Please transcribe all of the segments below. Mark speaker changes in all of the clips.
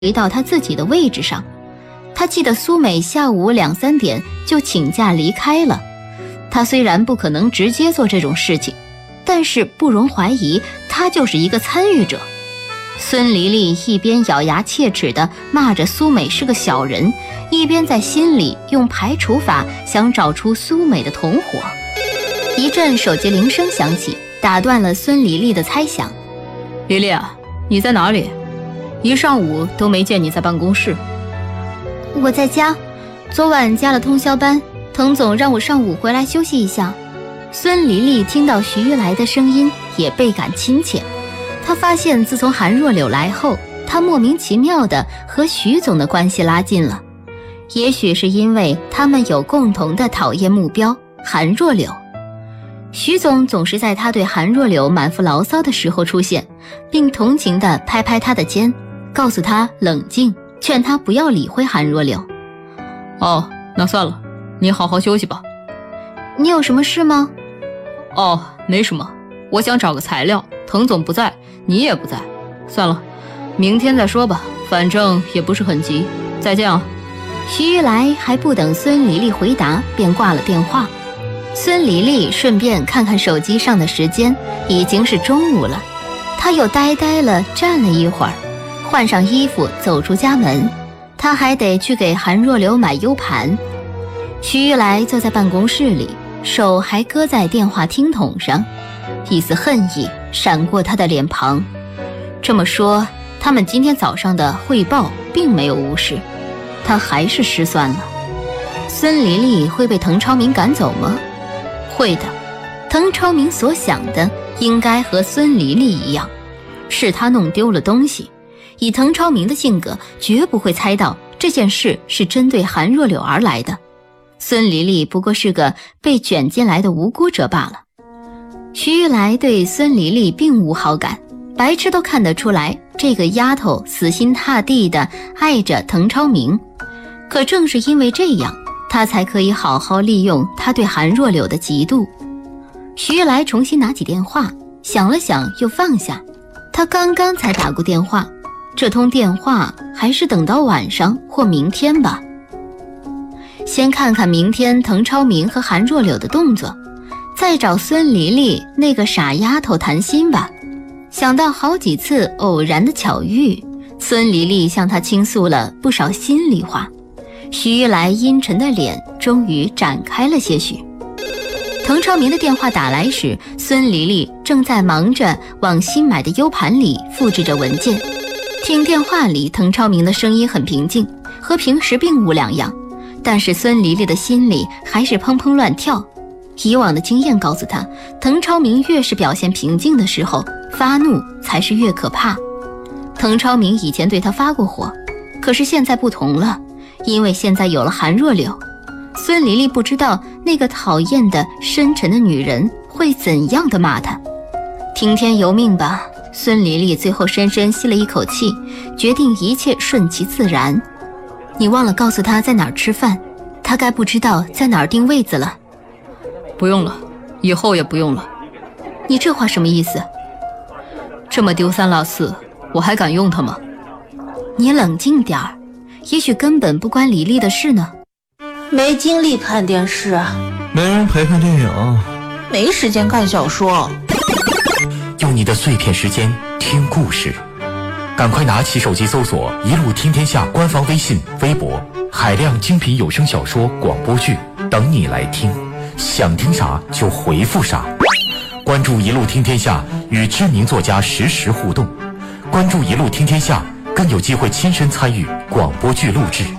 Speaker 1: 回到他自己的位置上。他记得苏美下午2、3点就请假离开了。他虽然不可能直接做这种事情，但是不容怀疑，他就是一个参与者。孙黎黎一边咬牙切齿地骂着苏美是个小人，一边在心里用排除法想找出苏美的同伙。一阵手机铃声响起，打断了孙黎黎的猜想。
Speaker 2: 黎黎啊，你在哪里？一上午都没见你在办公室。
Speaker 1: 我在家，昨晚加了通宵班，滕总让我上午回来休息一下。孙黎黎听到徐玉来的声音也倍感亲切。她发现自从韩若柳来后，她莫名其妙地和徐总的关系拉近了。也许是因为他们有共同的讨厌目标韩若柳。徐总总是在他对韩若柳满腹牢骚的时候出现，并同情地拍拍他的肩，告诉他冷静，劝他不要理会韩若柳。
Speaker 2: 哦，那算了，你好好休息吧。
Speaker 1: 你有什么事吗？
Speaker 2: 哦，没什么，我想找个材料，滕总不在，你也不在，算了，明天再说吧，反正也不是很急，再见啊。
Speaker 1: 徐玉来还不等孙黎黎回答，便挂了电话。孙黎黎顺便看看手机上的时间，已经是中午了。她又呆呆了站了一会儿，换上衣服走出家门。她还得去给韩若柳买 U 盘。徐玉来坐在办公室里，手还搁在电话听筒上，一丝恨意闪过他的脸庞。这么说，他们今天早上的汇报并没有无视，他还是失算了。孙黎黎会被滕超明赶走吗？会的。滕超明所想的应该和孙黎黎一样，是他弄丢了东西。以滕超明的性格，绝不会猜到这件事是针对韩若柳而来的。孙黎黎不过是个被卷进来的无辜者罢了。徐玉来对孙黎黎并无好感，白痴都看得出来，这个丫头死心塌地地爱着滕超明。可正是因为这样，他才可以好好利用他对韩若柳的嫉妒。徐玉来重新拿起电话，想了想又放下。他刚刚才打过电话，这通电话还是等到晚上或明天吧。先看看明天滕超明和韩若柳的动作，再找孙黎黎那个傻丫头谈心吧。想到好几次偶然的巧遇，孙黎黎向他倾诉了不少心里话。徐玉来阴沉的脸终于展开了些许。滕超明的电话打来时，孙黎黎正在忙着往新买的 U 盘里复制着文件。听电话里滕超明的声音很平静，和平时并无两样，但是孙黎黎的心里还是砰砰乱跳。以往的经验告诉他，滕超明越是表现平静的时候，发怒才是越可怕。滕超明以前对他发过火，可是现在不同了，因为现在有了韩若柳。孙黎黎不知道那个讨厌的深沉的女人会怎样的骂他。听天由命吧，孙黎黎最后深深吸了一口气，决定一切顺其自然。你忘了告诉他在哪儿吃饭，他该不知道在哪儿定位子了。
Speaker 2: 不用了，以后也不用了。
Speaker 1: 你这话什么意思？
Speaker 2: 这么丢三落四，我还敢用它吗？
Speaker 1: 你冷静点儿，也许根本不关黎黎的事呢。
Speaker 3: 没精力看电视，
Speaker 4: 没人陪看电影，
Speaker 3: 没时间看小说。
Speaker 5: 用你的碎片时间听故事，赶快拿起手机搜索一路听天下官方微信微博，海量精品有声小说广播剧等你来听，想听啥就回复啥。关注一路听天下，与知名作家实时互动，关注一路听天下，更有机会亲身参与广播剧录制。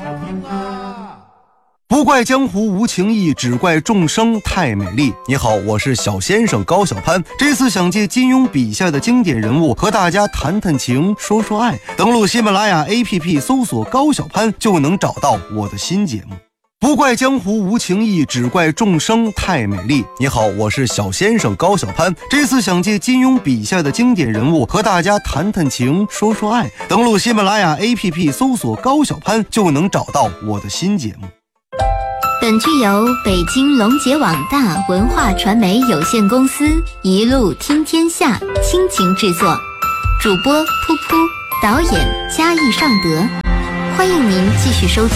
Speaker 6: 不怪江湖无情义，只怪众生太美丽。你好，我是小先生高小攀，这次想借金庸笔下的经典人物和大家谈谈情，说说爱。登录喜马拉雅 APP 搜索高小攀，就能找到我的新节目。不怪江湖无情义，只怪众生太美丽。你好，我是小先生高小攀，这次想借金庸笔下的经典人物和大家谈谈情，说说爱。登录喜马拉雅 APP 搜索高小攀，就能找到我的新节目。
Speaker 1: 本剧由北京龙杰网大文化传媒有限公司一路听天下倾情制作，主播噗噗。 导演嘉义尚德。欢迎您继续收听。